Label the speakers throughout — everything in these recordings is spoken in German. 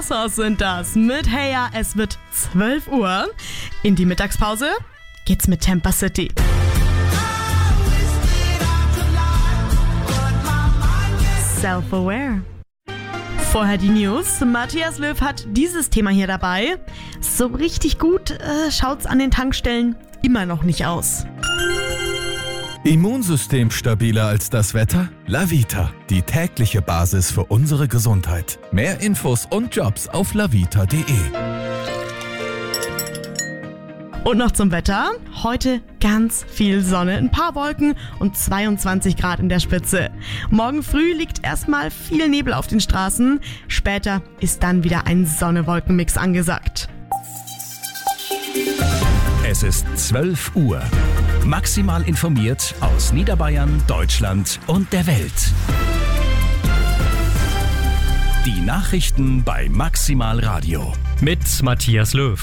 Speaker 1: Boss sind das mit Hey Ja, es wird 12 Uhr. In die Mittagspause geht's mit Tampa City. Self-aware. Vorher die News. Matthias Löw hat dieses Thema hier dabei. So richtig gut schaut's an den Tankstellen immer noch nicht aus.
Speaker 2: Immunsystem stabiler als das Wetter? Lavita, die tägliche Basis für unsere Gesundheit. Mehr Infos und Jobs auf lavita.de.
Speaker 1: Und noch zum Wetter. Heute ganz viel Sonne, ein paar Wolken und 22 Grad in der Spitze. Morgen früh liegt erstmal viel Nebel auf den Straßen. Später ist dann wieder ein Sonne-Wolken-Mix angesagt.
Speaker 3: Es ist 12 Uhr. Maximal informiert aus Niederbayern, Deutschland und der Welt. Die Nachrichten bei Maximal Radio.
Speaker 4: Mit Matthias Löw.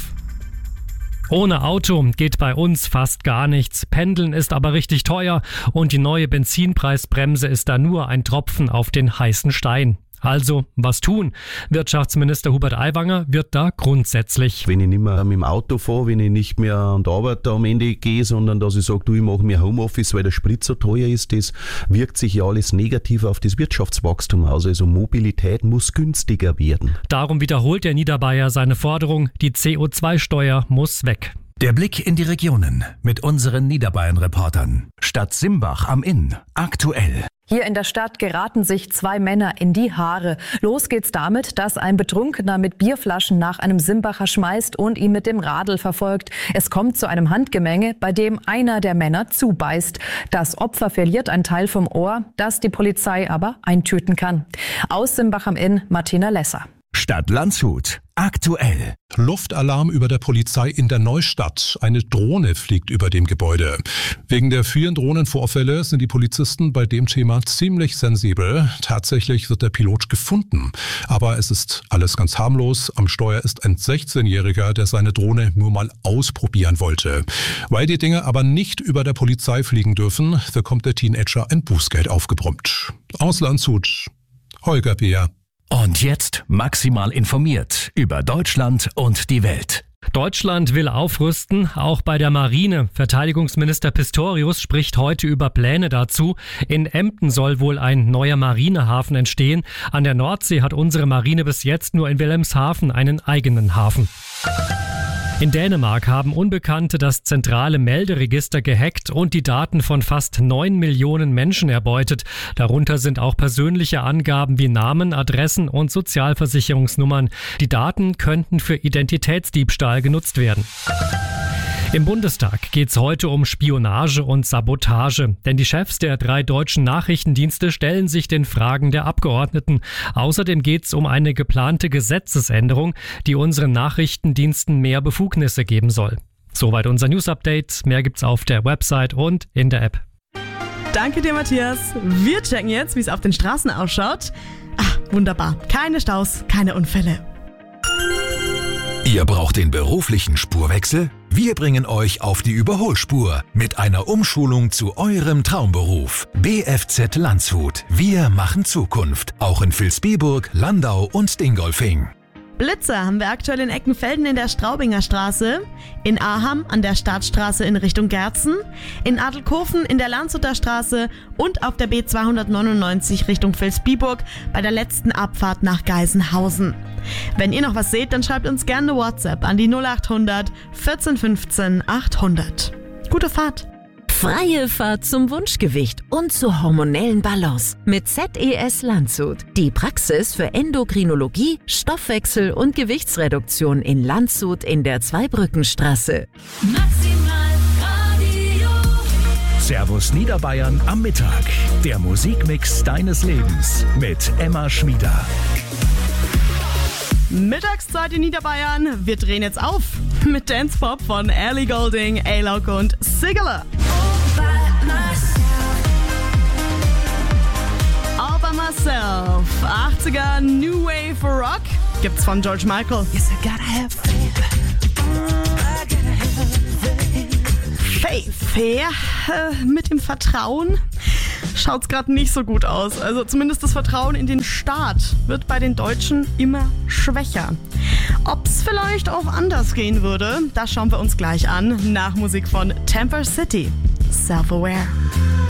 Speaker 4: Ohne Auto geht bei uns fast gar nichts. Pendeln ist aber richtig teuer und die neue Benzinpreisbremse ist da nur ein Tropfen auf den heißen Stein. Also, was tun? Wirtschaftsminister Hubert Aiwanger wird da grundsätzlich.
Speaker 5: Wenn ich nicht mehr mit dem Auto fahre, wenn ich nicht mehr an die Arbeit am Ende gehe, sondern dass ich sage, ich mache mir Homeoffice, weil der Sprit so teuer ist, das wirkt sich ja alles negativ auf das Wirtschaftswachstum aus. Also Mobilität muss günstiger werden.
Speaker 4: Darum wiederholt der Niederbayer seine Forderung, die CO2-Steuer muss weg.
Speaker 3: Der Blick in die Regionen mit unseren Niederbayern-Reportern. Stadt Simbach am Inn. Aktuell.
Speaker 6: Hier in der Stadt geraten sich zwei Männer in die Haare. Los geht's damit, dass ein Betrunkener mit Bierflaschen nach einem Simbacher schmeißt und ihn mit dem Radl verfolgt. Es kommt zu einem Handgemenge, bei dem einer der Männer zubeißt. Das Opfer verliert ein Teil vom Ohr, das die Polizei aber eintüten kann. Aus Simbach am Inn, Martina Lesser.
Speaker 3: Stadt Landshut. Aktuell.
Speaker 7: Luftalarm über der Polizei in der Neustadt. Eine Drohne fliegt über dem Gebäude. Wegen der vielen Drohnenvorfälle sind die Polizisten bei dem Thema ziemlich sensibel. Tatsächlich wird der Pilot gefunden. Aber es ist alles ganz harmlos. Am Steuer ist ein 16-Jähriger, der seine Drohne nur mal ausprobieren wollte. Weil die Dinge aber nicht über der Polizei fliegen dürfen, bekommt der Teenager ein Bußgeld aufgebrummt. Aus Landshut, Holger Beer.
Speaker 3: Und jetzt maximal informiert über Deutschland und die Welt.
Speaker 4: Deutschland will aufrüsten, auch bei der Marine. Verteidigungsminister Pistorius spricht heute über Pläne dazu. In Emden soll wohl ein neuer Marinehafen entstehen. An der Nordsee hat unsere Marine bis jetzt nur in Wilhelmshaven einen eigenen Hafen. In Dänemark haben Unbekannte das zentrale Melderegister gehackt und die Daten von fast 9 Millionen Menschen erbeutet. Darunter sind auch persönliche Angaben wie Namen, Adressen und Sozialversicherungsnummern. Die Daten könnten für Identitätsdiebstahl genutzt werden. Im Bundestag geht es heute um Spionage und Sabotage, denn die Chefs der 3 deutschen Nachrichtendienste stellen sich den Fragen der Abgeordneten. Außerdem geht es um eine geplante Gesetzesänderung, die unseren Nachrichtendiensten mehr Befugnisse geben soll. Soweit unser News-Update. Mehr gibt's auf der Website und in der App.
Speaker 1: Danke dir, Matthias. Wir checken jetzt, wie es auf den Straßen ausschaut. Wunderbar. Keine Staus, keine Unfälle.
Speaker 2: Ihr braucht den beruflichen Spurwechsel? Wir bringen euch auf die Überholspur mit einer Umschulung zu eurem Traumberuf. BFZ Landshut. Wir machen Zukunft. Auch in Vilsbiburg, Landau und Dingolfing.
Speaker 1: Blitze haben wir aktuell in Eckenfelden in der Straubinger Straße, in Aham an der Startstraße in Richtung Gerzen, in Adelkofen in der Landshuter Straße und auf der B299 Richtung Vilsbiburg bei der letzten Abfahrt nach Geisenhausen. Wenn ihr noch was seht, dann schreibt uns gerne eine WhatsApp an die 0800 14 15 800. Gute Fahrt!
Speaker 8: Freie Fahrt zum Wunschgewicht und zur hormonellen Balance mit ZES Landshut. Die Praxis für Endokrinologie, Stoffwechsel und Gewichtsreduktion in Landshut in der Zweibrückenstraße.
Speaker 9: Maximal Radio.
Speaker 3: Servus Niederbayern am Mittag. Der Musikmix deines Lebens mit Emma Schmieder.
Speaker 1: Mittagszeit in Niederbayern. Wir drehen jetzt auf mit Dance Pop von Ellie Goulding, A-Lock und Sigala. All by Myself. 80er New Wave Rock gibt's von George Michael.
Speaker 9: Yes, I gotta have
Speaker 1: Faith, ja, mit dem Vertrauen. schaut's gerade nicht so gut aus. Also zumindest das Vertrauen in den Staat wird bei den Deutschen immer schwächer. Ob's vielleicht auch anders gehen würde, das schauen wir uns gleich an. Nach Musik von Temper City. Self-Aware.